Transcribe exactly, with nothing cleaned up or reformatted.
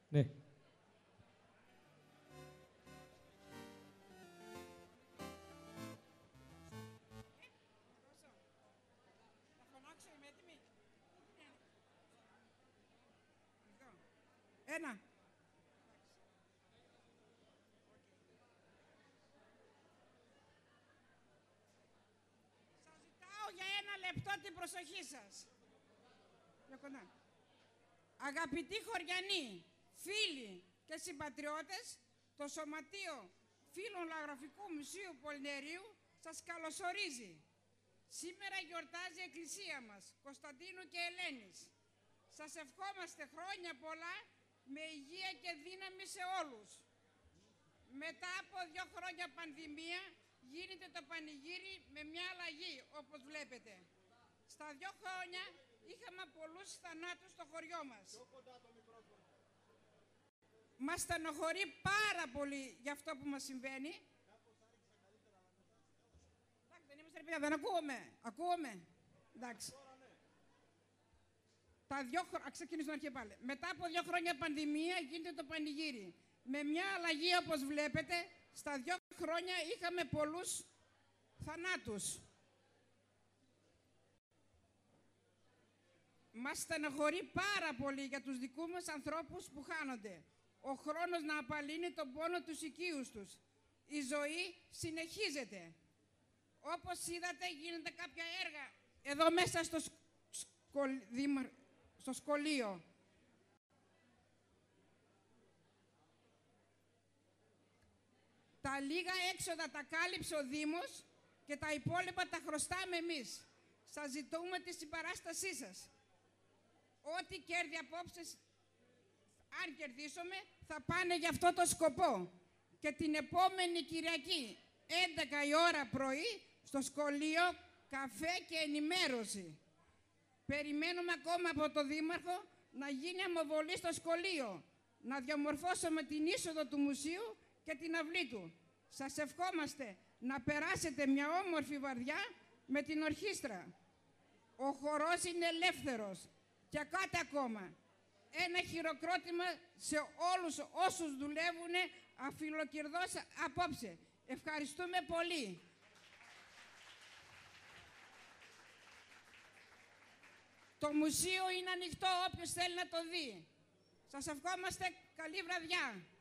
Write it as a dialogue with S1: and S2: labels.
S1: Ναι.
S2: Ένα. Σας ζητάω για ένα λεπτό την προσοχή σας. Για κοντά. Αγαπητοί χωριανοί, φίλοι και συμπατριώτες, το Σωματείο Φίλων Λαογραφικού Μουσείου Πολυνερίου σας καλωσορίζει. Σήμερα γιορτάζει η Εκκλησία μας, Κωνσταντίνου και Ελένης. Σας ευχόμαστε χρόνια πολλά, με υγεία και δύναμη σε όλους. Μετά από δύο χρόνια πανδημία, γίνεται το πανηγύρι με μια αλλαγή, όπως βλέπετε. Στα δύο χρόνια είχαμε πολλούς θανάτους στο χωριό μας. Μας στενοχωρεί πάρα πολύ για αυτό που μας συμβαίνει. Εντάξει, δεν είμαστε παιδιά, δεν ακούγομαι. Ακούγομαι. Εντάξει. Τα δυο χρόνια, ξεκινήσω αρχή πάλι. Μετά από δύο χρόνια πανδημία γίνεται το πανηγύρι. Με μια αλλαγή, όπως βλέπετε, στα δύο χρόνια είχαμε πολλούς θανάτους. Μας στενοχωρεί πάρα πολύ για τους δικούς μας ανθρώπους που χάνονται. Ο χρόνος να απαλύνει τον πόνο τους οικείους τους. Η ζωή συνεχίζεται. Όπως είδατε, γίνονται κάποια έργα εδώ μέσα στο, σκολ... στο σχολείο. Τα λίγα έξοδα τα κάλυψε ο Δήμος και τα υπόλοιπα τα χρωστάμε εμείς. Σας ζητούμε τη συμπαράστασή σας. Ό,τι κέρδη απόψε, αν κερδίσουμε, θα πάνε για αυτό το σκοπό. Και την επόμενη Κυριακή, έντεκα η ώρα πρωί, στο σχολείο, καφέ και ενημέρωση. Περιμένουμε ακόμα από το Δήμαρχο να γίνει αμοβολή στο σχολείο, να διαμορφώσουμε την είσοδο του μουσείου και την αυλή του. Σας ευχόμαστε να περάσετε μια όμορφη βαρδιά με την ορχήστρα. Ο χορός είναι ελεύθερος. Και κάτι ακόμα. Ένα χειροκρότημα σε όλους όσους δουλεύουν αφιλοκυρδώς απόψε. Ευχαριστούμε πολύ. Το μουσείο είναι ανοιχτό, όποιος θέλει να το δει. Σας ευχόμαστε καλή βραδιά.